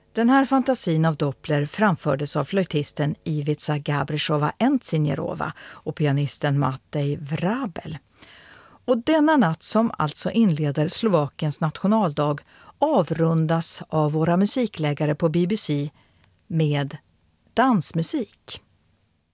Den här fantasin av Doppler framfördes av flöjtisten Ivica Gabryszova-Entzinjerova och pianisten Matej Vrabel. Och denna natt, som alltså inleder Slovakiens nationaldag, avrundas av våra musikläggare på BBC med dansmusik.